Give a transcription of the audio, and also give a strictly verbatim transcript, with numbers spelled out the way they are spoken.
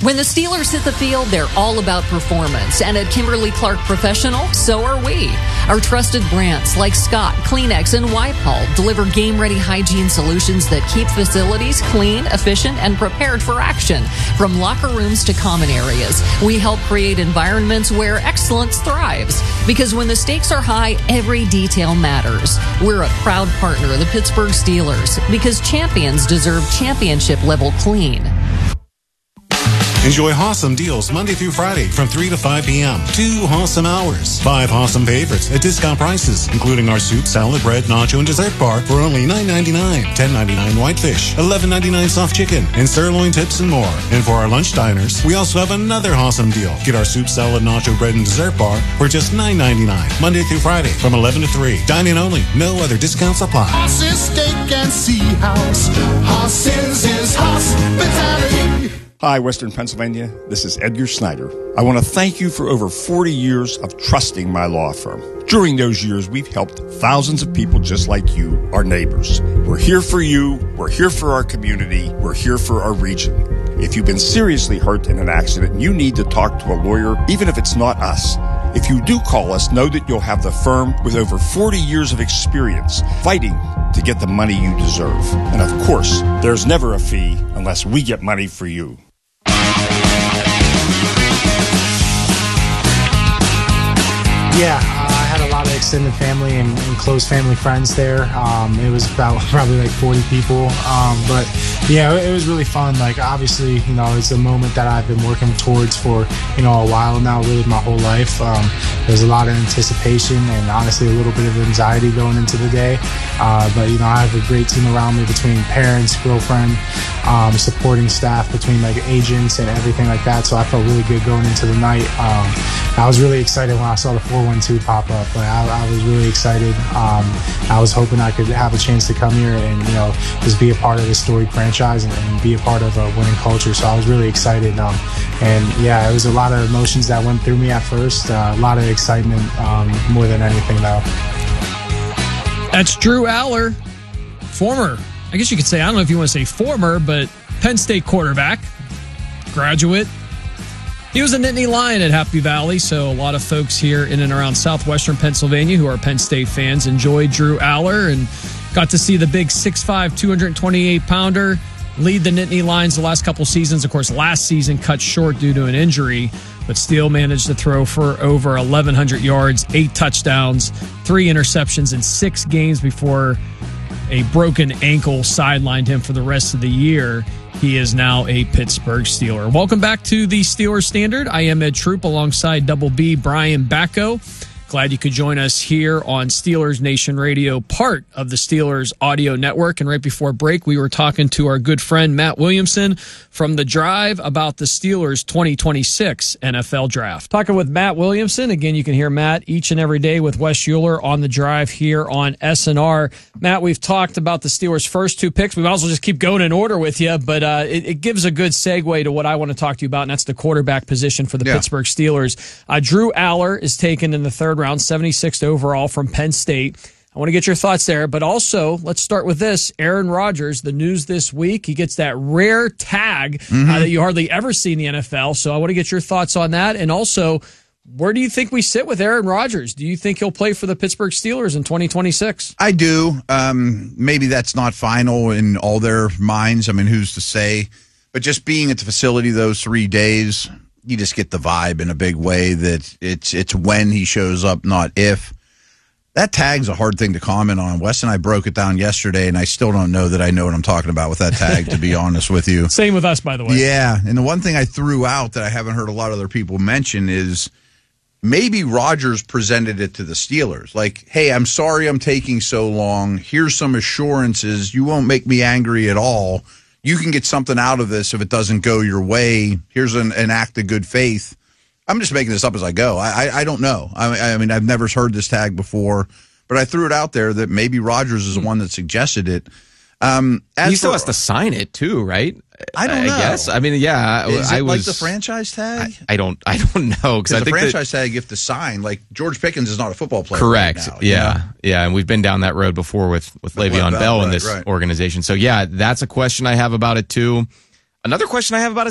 When the Steelers hit the field, they're all about performance. And at Kimberly-Clark Professional, so are we. Our trusted brands like Scott, Kleenex, and Wipe-All deliver game-ready hygiene solutions that keep facilities clean, efficient, and prepared for action. From locker rooms to common areas, we help create environments where excellence thrives. Because when the stakes are high, every detail matters. We're a proud partner of the Pittsburgh Steelers because champions deserve championship-level clean. Enjoy awesome deals Monday through Friday from three to five p.m. Two awesome hours. Five awesome favorites at discount prices, including our soup, salad, bread, nacho, and dessert bar for only nine ninety-nine, ten ninety-nine whitefish, eleven ninety-nine soft chicken, and sirloin tips and more. And for our lunch diners, we also have another awesome deal. Get our soup, salad, nacho, bread, and dessert bar for just nine ninety-nine, Monday through Friday from eleven to three. Dine-in only. No other discounts apply. Hoss's Steak and Sea House. Hoss's is hospitality. Hi, Western Pennsylvania. This is Edgar Snyder. I want to thank you for over forty years of trusting my law firm. During those years, we've helped thousands of people just like you, our neighbors. We're here for you. We're here for our community. We're here for our region. If you've been seriously hurt in an accident, you need to talk to a lawyer, even if it's not us. If you do call us, know that you'll have the firm with over forty years of experience fighting to get the money you deserve. And of course, there's never a fee unless we get money for you. Yeah, uh, I had a lot of extended family and, and close family friends there. Um, it was about probably like forty people. Um, but yeah, it, it was really fun. Like, obviously, you know, it's a moment that I've been working towards for, you know, a while now, really my whole life. Um, there's a lot of anticipation and honestly a little bit of anxiety going into the day. Uh, but, you know, I have a great team around me between parents, girlfriend, um, supporting staff, between like agents and everything like that. So I felt really good going into the night. Um, I was really excited when I saw the four one two pop up. Like, I, I was really excited. Um, I was hoping I could have a chance to come here and, you know, just be a part of this storied franchise and, and be a part of a winning culture. So I was really excited. Um, and yeah, it was a lot of emotions that went through me at first. Uh, a lot of excitement, um, more than anything, though. That's Drew Aller, former, I guess you could say, I don't know if you want to say former, but Penn State quarterback, graduate. He was a Nittany Lion at Happy Valley, so a lot of folks here in and around southwestern Pennsylvania who are Penn State fans enjoyed Drew Aller and got to see the big six five, two twenty-eight pounder lead the Nittany Lions the last couple seasons. Of course, last season cut short due to an injury, but still managed to throw for over eleven hundred yards, eight touchdowns, three interceptions in six games before a broken ankle sidelined him for the rest of the year. He is now a Pittsburgh Steeler. Welcome back to the Steelers Standard. I am Ed Troop alongside Double B, Brian Bacco. Glad you could join us here on Steelers Nation Radio, part of the Steelers audio network. And right before break, we were talking to our good friend Matt Williamson from The Drive about the Steelers twenty twenty-six N F L Draft. Talking with Matt Williamson. Again, you can hear Matt each and every day with Wes Euler on The Drive here on S N R. Matt, we've talked about the Steelers' first two picks. We might as well just keep going in order with you, but uh, it, it gives a good segue to what I want to talk to you about, and that's the quarterback position for the yeah. Pittsburgh Steelers. Uh, Drew Aller is taken in the third round, seventy-sixth overall from Penn State. I want to get your thoughts there, but also let's start with this. Aaron Rodgers, the news this week, he gets that rare tag mm-hmm. uh, that you hardly ever see in the N F L. So I want to get your thoughts on that. And also, where do you think we sit with Aaron Rodgers? Do you think he'll play for the Pittsburgh Steelers in twenty twenty-six? I do. Um, maybe that's not final in all their minds. I mean, who's to say? But just being at the facility those three days, you just get the vibe in a big way that it's it's when he shows up, not if. That tag's a hard thing to comment on. Wes and I broke it down yesterday, and I still don't know that I know what I'm talking about with that tag, to be honest with you. Same with us, by the way. Yeah, and the one thing I threw out that I haven't heard a lot of other people mention is maybe Rodgers presented it to the Steelers. Like, hey, I'm sorry I'm taking so long. Here's some assurances. You won't make me angry at all. You can get something out of this if it doesn't go your way. Here's an, an act of good faith. I'm just making this up as I go. I I, I don't know. I, I mean, I've never heard this tag before, but I threw it out there that maybe Rodgers is the one that suggested it. Um, as he still for, has to sign it too, right? I don't know. I guess. I mean, yeah. Is it I was, like the franchise tag? I, I don't. I don't know because I the think franchise that, tag you have to sign. Like George Pickens is not a football player. Correct. Right now, yeah. know? Yeah, and we've been down that road before with with With Le'Veon Bell, Bell in right, this right. organization. So yeah, that's a question I have about it too. Another question I have about it.